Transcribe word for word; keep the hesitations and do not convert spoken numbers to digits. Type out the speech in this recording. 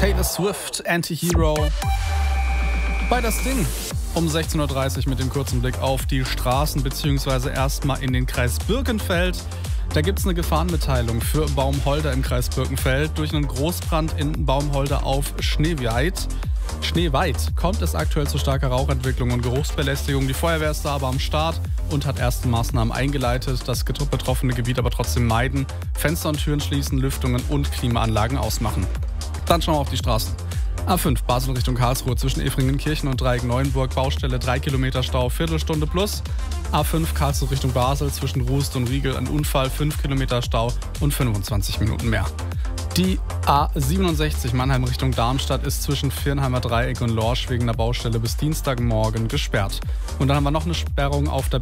Taylor Swift, Anti-Hero. Bei das Ding um sechzehn Uhr dreißig mit dem kurzen Blick auf die Straßen, beziehungsweise erstmal in den Kreis Birkenfeld. Da gibt es eine Gefahrenmitteilung für Baumholder im Kreis Birkenfeld. Durch einen Großbrand in Baumholder auf Schneeweit. Schneeweit kommt es aktuell zu starker Rauchentwicklung und Geruchsbelästigung. Die Feuerwehr ist da aber am Start und hat erste Maßnahmen eingeleitet. Das betroffene Gebiet aber trotzdem meiden. Fenster und Türen schließen, Lüftungen und Klimaanlagen ausmachen. Dann schauen wir auf die Straßen. A fünf Basel Richtung Karlsruhe zwischen Efringenkirchen und Dreieck-Neuenburg. Baustelle drei Kilometer Stau, Viertelstunde plus. A fünf Karlsruhe Richtung Basel zwischen Rust und Riegel ein Unfall, fünf Kilometer Stau und fünfundzwanzig Minuten mehr. Die A siebenundsechzig Mannheim Richtung Darmstadt ist zwischen Viernheimer Dreieck und Lorsch wegen der Baustelle bis Dienstagmorgen gesperrt. Und dann haben wir noch eine Sperrung auf der